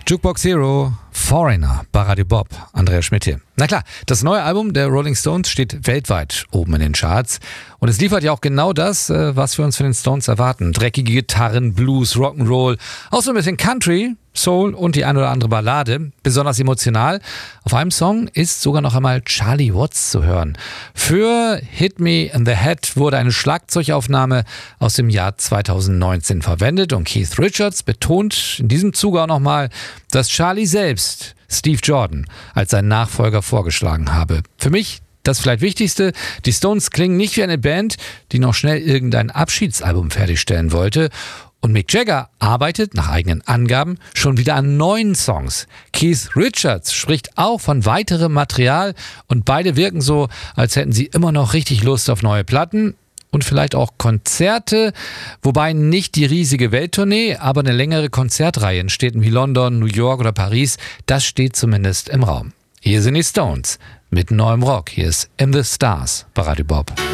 Jukebox Hero, Foreigner, bei Radio Bob, Andreas Schmidt hier. Na klar, das neue Album der Rolling Stones steht weltweit oben in den Charts. Und es liefert ja auch genau das, was wir uns von den Stones erwarten. Dreckige Gitarren, Blues, Rock'n'Roll, auch so ein bisschen Country, Soul und die ein oder andere Ballade. Besonders emotional. Auf einem Song ist sogar noch einmal Charlie Watts zu hören. Für Hit Me in the Head wurde eine Schlagzeugaufnahme aus dem Jahr 2019 verwendet. Und Keith Richards betont in diesem Zuge auch nochmal, dass Charlie selbst Steve Jordan als seinen Nachfolger vorgeschlagen habe. Für mich das vielleicht Wichtigste, die Stones klingen nicht wie eine Band, die noch schnell irgendein Abschiedsalbum fertigstellen wollte. Und Mick Jagger arbeitet nach eigenen Angaben schon wieder an neuen Songs. Keith Richards spricht auch von weiterem Material und beide wirken so, als hätten sie immer noch richtig Lust auf neue Platten und vielleicht auch Konzerte, wobei nicht die riesige Welttournee, aber eine längere Konzertreihe in Städten wie London, New York oder Paris, das steht zumindest im Raum. Hier sind die Stones mit neuem Rock. Hier ist In the Stars bei Radio Bob.